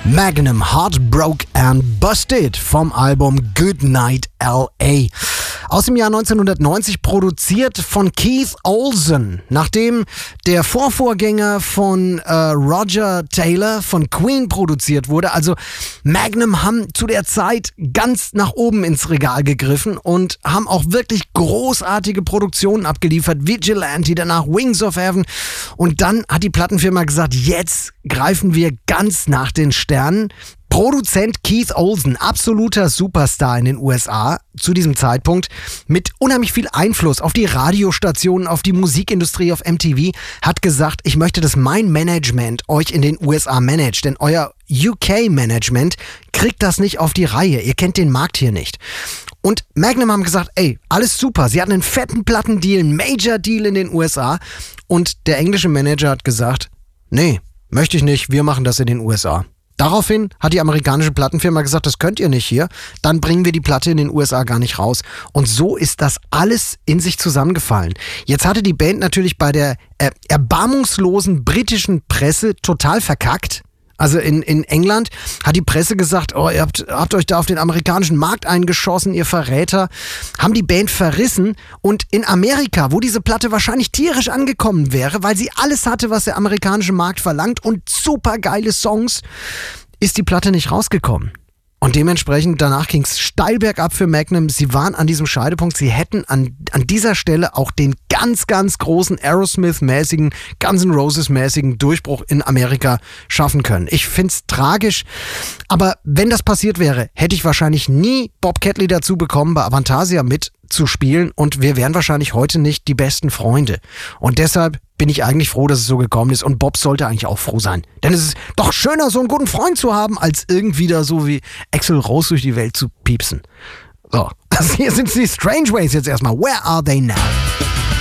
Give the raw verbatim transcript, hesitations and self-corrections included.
Magnum, Heartbroke and Busted vom Album Goodnight L A. Aus dem Jahr neunzehnhundertneunzig, produziert von Keith Olsen. Nachdem der Vorvorgänger von äh, Roger Taylor von Queen produziert wurde. Also Magnum haben zu der Zeit ganz nach oben ins Regal gegriffen und haben auch wirklich großartige Produktionen abgeliefert. Vigilante, danach Wings of Heaven. Und dann hat die Plattenfirma gesagt, jetzt greifen wir ganz nach den Sternen. Produzent Keith Olsen, absoluter Superstar in den U S A zu diesem Zeitpunkt, mit unheimlich viel Einfluss auf die Radiostationen, auf die Musikindustrie, auf M T V, hat gesagt, ich möchte, dass mein Management euch in den U S A managt, denn euer U K-Management kriegt das nicht auf die Reihe, ihr kennt den Markt hier nicht. Und Magnum haben gesagt, ey, alles super, sie hatten einen fetten Plattendeal, einen Major-Deal in den U S A und der englische Manager hat gesagt, nee, möchte ich nicht, wir machen das in den U S A. Daraufhin hat die amerikanische Plattenfirma gesagt, das könnt ihr nicht hier, dann bringen wir die Platte in den U S A gar nicht raus. Und so ist das alles in sich zusammengefallen. Jetzt hatte die Band natürlich bei der äh, erbarmungslosen britischen Presse total verkackt. Also in, in England hat die Presse gesagt, oh, ihr habt, habt euch da auf den amerikanischen Markt eingeschossen, ihr Verräter, haben die Band verrissen. Und in Amerika, wo diese Platte wahrscheinlich tierisch angekommen wäre, weil sie alles hatte, was der amerikanische Markt verlangt und super geile Songs, ist die Platte nicht rausgekommen. Und dementsprechend, danach ging es steil bergab für Magnum. Sie waren an diesem Scheidepunkt. Sie hätten an, an dieser Stelle auch den ganz, ganz großen Aerosmith-mäßigen, Guns N' Roses-mäßigen Durchbruch in Amerika schaffen können. Ich find's tragisch. Aber wenn das passiert wäre, hätte ich wahrscheinlich nie Bob Catley dazu bekommen, bei Avantasia mitzuspielen. Und wir wären wahrscheinlich heute nicht die besten Freunde. Und deshalb bin ich eigentlich froh, dass es so gekommen ist. Und Bob sollte eigentlich auch froh sein. Denn es ist doch schöner, so einen guten Freund zu haben, als irgendwie da so wie Axl Rose durch die Welt zu piepsen. So, also hier sind die Strange Ways jetzt erstmal. Where are they now?